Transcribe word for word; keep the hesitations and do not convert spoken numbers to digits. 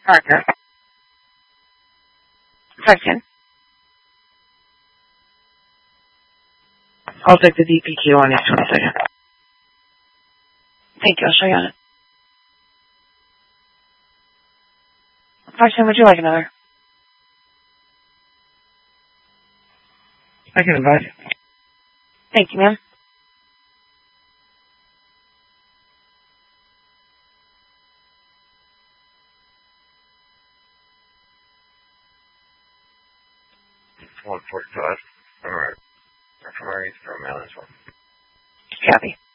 Parker. five ten. I'll take the D P Q on each twenty-second. Thank you. I'll show you on it. five ten, would you like another? I can advise. Thank you, ma'am. one forty-five. All right. From our east from Islands one. Copy.